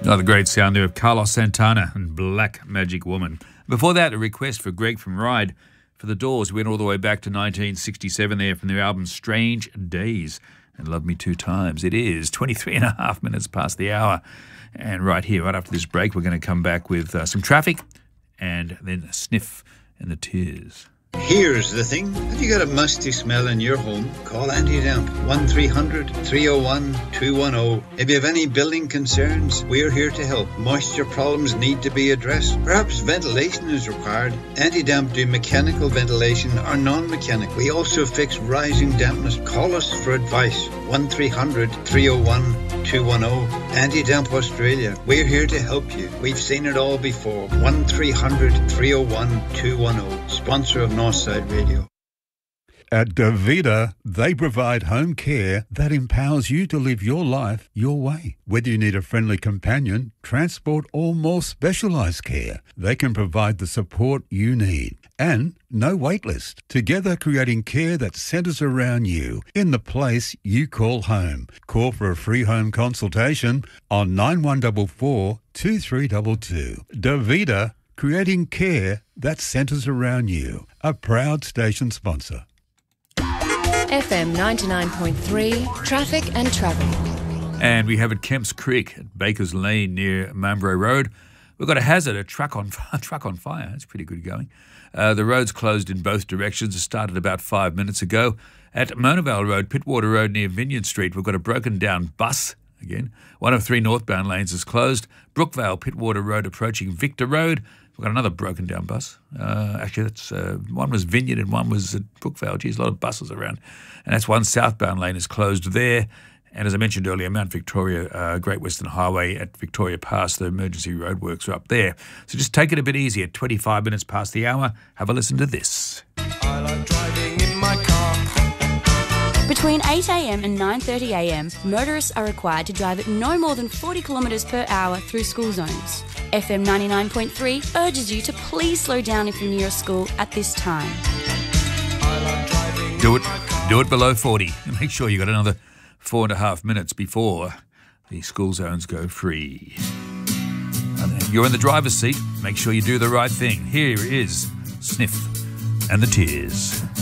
Another great sound there of Carlos Santana and Black Magic Woman. Before that, a request for Greg from Ryde for The Doors. We went all the way back to 1967 there from their album Strange Days and Love Me Two Times. It is 23 and a half minutes past the hour. And right here, right after this break, we're going to come back with some traffic and then Sniff and the Tears. Here's the thing. Have you got a musty smell in your home? Call Anti-Damp 1300-301-210. If you have any building concerns, we're here to help. Moisture problems need to be addressed. Perhaps ventilation is required. Anti-Damp do mechanical ventilation or non-mechanical. We also fix rising dampness. Call us for advice. 1300-301-210. Anti-Damp Australia. We're here to help you. We've seen it all before. 1300-301-210. Sponsor of Northside Radio. At Davida, they provide home care that empowers you to live your life your way. Whether you need a friendly companion, transport, or more specialised care, they can provide the support you need. And no wait list. Together creating care that centres around you in the place you call home. Call for a free home consultation on 9144 2322. Davida, creating care that centres around you. A proud station sponsor. FM 99.3, traffic and travel. And we have at Kemps Creek at Baker's Lane near Mambro Road. We've got a hazard, a truck on fire. That's pretty good going. The road's closed in both directions. It started about 5 minutes ago. At Monavale Road, Pittwater Road near Vineyard Street, we've got a broken down bus. Again, one of three northbound lanes is closed. Brookvale, Pittwater Road approaching Victor Road. We've got another broken down bus. Actually, that's one was Vineyard and one was at Brookvale. Geez, a lot of buses around. And that's one southbound lane is closed there. And as I mentioned earlier, Mount Victoria, Great Western Highway at Victoria Pass, the emergency roadworks are up there. So just take it a bit easier. 25 minutes past the hour. Have a listen to this. I like driving in my car. Between 8am and 9:30am, motorists are required to drive at no more than 40 kilometres per hour through school zones. FM 99.3 urges you to please slow down if you're near a school at this time. Do it below 40. And make sure you got another 4.5 minutes before the school zones go free. And you're in the driver's seat. Make sure you do the right thing. Here is Sniff and the Tears.